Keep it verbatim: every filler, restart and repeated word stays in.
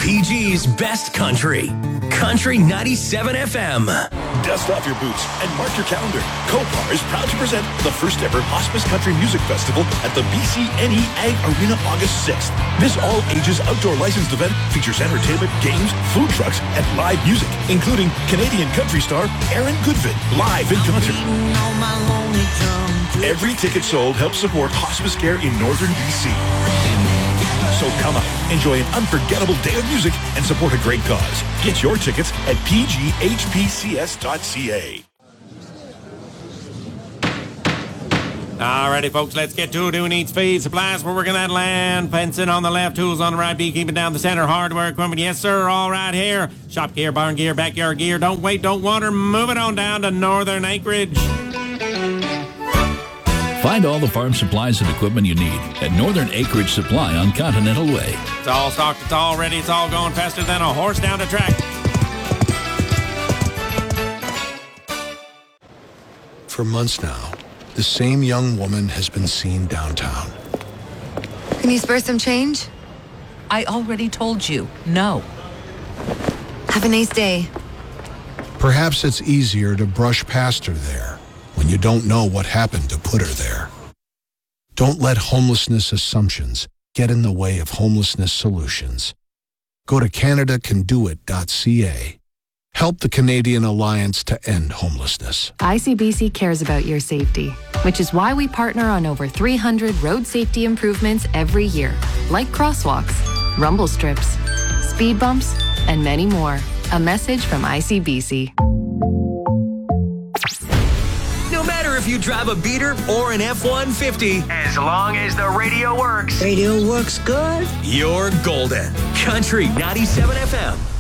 P G's Best Country. Country ninety-seven F M. Dust off your boots and mark your calendar. Copar is proud to present the first ever Hospice Country Music Festival at the B C N E Ag Arena August sixth. This all-ages outdoor licensed event features entertainment, games, food trucks, and live music, including Canadian country star Aaron Goodvin, live in concert. Every ticket sold helps support hospice care in northern B C. So come out, enjoy an unforgettable day of music, and support a great cause. Get your tickets at p g h p c s dot c a. Alrighty, folks, let's get to it. Who needs feed? Supplies for working that land. Fencing on the left, tools on the right, beekeeping down the center, hardware equipment. Yes, sir, all right here. Shop gear, barn gear, backyard gear. Don't wait, don't water. Move it on down to Northern Acreage. Find all the farm supplies and equipment you need at Northern Acreage Supply on Continental Way. It's all stocked, it's all ready, it's all going faster than a horse down the track. For months now, the same young woman has been seen downtown. Can you spare some change? I already told you, no. Have a nice day. Perhaps it's easier to brush past her there when you don't know what happened to put her there. Don't let homelessness assumptions get in the way of homelessness solutions. Go to canada can do it dot c a. Help the Canadian Alliance to End Homelessness. I C B C cares about your safety, which is why we partner on over three hundred road safety improvements every year, like crosswalks, rumble strips, speed bumps, and many more. A message from I C B C. No matter if you drive a beater or an F one fifty, as long as the radio works. Radio works good. You're golden. Country ninety-seven F M.